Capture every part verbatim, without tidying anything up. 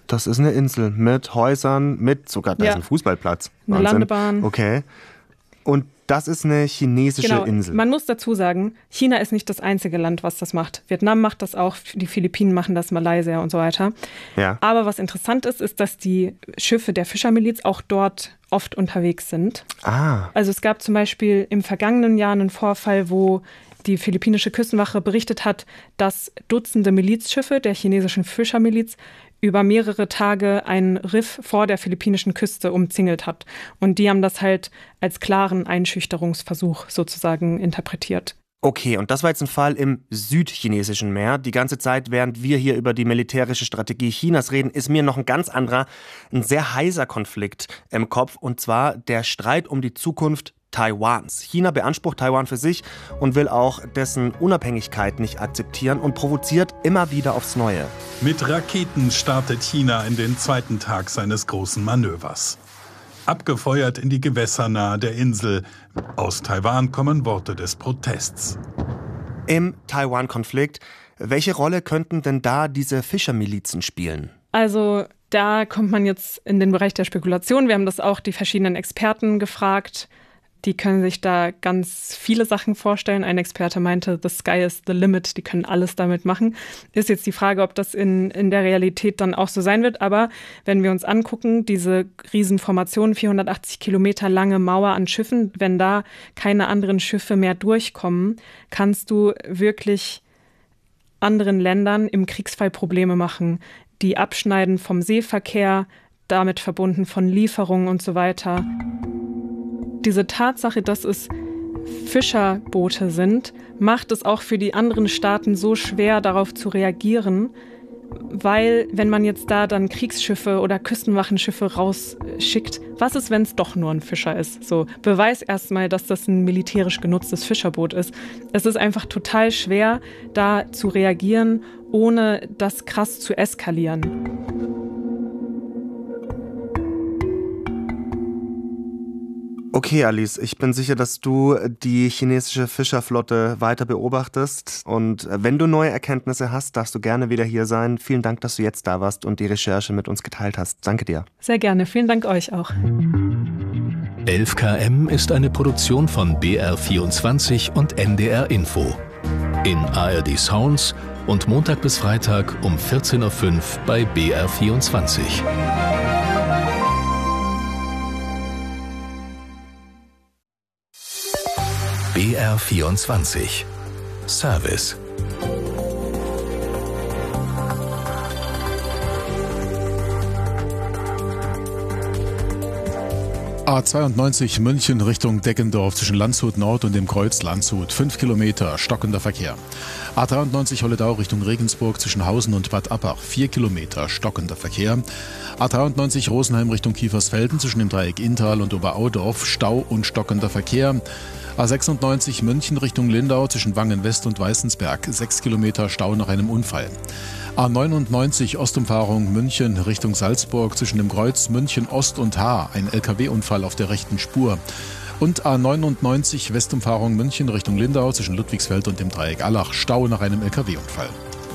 Das ist eine Insel mit Häusern, mit sogar, da Ja. ist ein Fußballplatz. Eine Wahnsinn. Landebahn. Okay. Und das ist eine chinesische Genau. Insel. Man muss dazu sagen, China ist nicht das einzige Land, was das macht. Vietnam macht das auch, die Philippinen machen das, Malaysia und so weiter. Ja. Aber was interessant ist, ist, dass die Schiffe der Fischermiliz auch dort oft unterwegs sind. Ah. Also es gab zum Beispiel im vergangenen Jahr einen Vorfall, wo die philippinische Küstenwache berichtet hat, dass Dutzende Milizschiffe der chinesischen Fischermiliz über mehrere Tage ein Riff vor der philippinischen Küste umzingelt hat. Und die haben das halt als klaren Einschüchterungsversuch sozusagen interpretiert. Okay, und das war jetzt ein Fall im südchinesischen Meer. Die ganze Zeit, während wir hier über die militärische Strategie Chinas reden, ist mir noch ein ganz anderer, ein sehr heißer Konflikt im Kopf. Und zwar der Streit um die Zukunft Taiwans. China beansprucht Taiwan für sich und will auch dessen Unabhängigkeit nicht akzeptieren und provoziert immer wieder aufs Neue. Mit Raketen startet China in den zweiten Tag seines großen Manövers. Abgefeuert in die Gewässer nahe der Insel. Aus Taiwan kommen Worte des Protests. Im Taiwan-Konflikt, welche Rolle könnten denn da diese Fischermilizen spielen? Also da kommt man jetzt in den Bereich der Spekulation. Wir haben das auch die verschiedenen Experten gefragt. Die können sich da ganz viele Sachen vorstellen. Ein Experte meinte, the sky is the limit, die können alles damit machen. Ist jetzt die Frage, ob das in, in der Realität dann auch so sein wird. Aber wenn wir uns angucken, diese Riesenformation, vierhundertachtzig Kilometer lange Mauer an Schiffen, wenn da keine anderen Schiffe mehr durchkommen, kannst du wirklich anderen Ländern im Kriegsfall Probleme machen. Die abschneiden vom Seeverkehr, damit verbunden von Lieferungen und so weiter. Diese Tatsache, dass es Fischerboote sind, macht es auch für die anderen Staaten so schwer, darauf zu reagieren, weil wenn man jetzt da dann Kriegsschiffe oder Küstenwachenschiffe rausschickt, was ist, wenn es doch nur ein Fischer ist? So, beweis erstmal, dass das ein militärisch genutztes Fischerboot ist. Es ist einfach total schwer, da zu reagieren, ohne das krass zu eskalieren. Okay, Alice, ich bin sicher, dass du die chinesische Fischerflotte weiter beobachtest. Und wenn du neue Erkenntnisse hast, darfst du gerne wieder hier sein. Vielen Dank, dass du jetzt da warst und die Recherche mit uns geteilt hast. Danke dir. Sehr gerne. Vielen Dank euch auch. elf Kilometer pro Stunde ist eine Produktion von B R vierundzwanzig und N D R Info. In A R D Sounds und Montag bis Freitag um vierzehn Uhr fünf bei B R vierundzwanzig. B R vierundzwanzig. Service. A zweiundneunzig München Richtung Deggendorf zwischen Landshut Nord und dem Kreuz Landshut. Fünf Kilometer, stockender Verkehr. A dreiundneunzig Holledau Richtung Regensburg zwischen Hausen und Bad Abbach. Vier Kilometer, stockender Verkehr. A dreiundneunzig Rosenheim Richtung Kiefersfelden zwischen dem Dreieck Inntal und Oberaudorf. Stau und stockender Verkehr. A sechsundneunzig München Richtung Lindau zwischen Wangen West und Weißensberg. Sechs Kilometer Stau nach einem Unfall. A neunundneunzig Ostumfahrung München Richtung Salzburg zwischen dem Kreuz München Ost und Haar. Ein L K W-Unfall auf der rechten Spur. Und A neunundneunzig Westumfahrung München Richtung Lindau zwischen Ludwigsfeld und dem Dreieck Allach. Stau nach einem L K W-Unfall.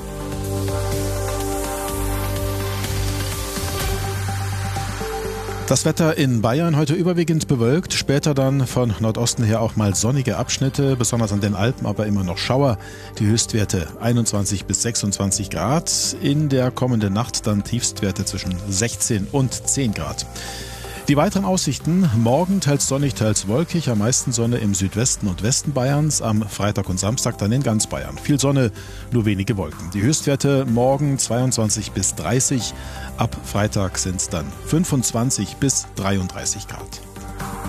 Das Wetter in Bayern heute überwiegend bewölkt, später dann von Nordosten her auch mal sonnige Abschnitte, besonders an den Alpen aber immer noch Schauer. Die Höchstwerte einundzwanzig bis sechsundzwanzig Grad, in der kommenden Nacht dann Tiefstwerte zwischen sechzehn und zehn Grad. Die weiteren Aussichten: morgen teils sonnig, teils wolkig, am meisten Sonne im Südwesten und Westen Bayerns, am Freitag und Samstag dann in ganz Bayern. Viel Sonne, nur wenige Wolken. Die Höchstwerte morgen zweiundzwanzig bis dreißig, ab Freitag sind es dann fünfundzwanzig bis dreiunddreißig Grad.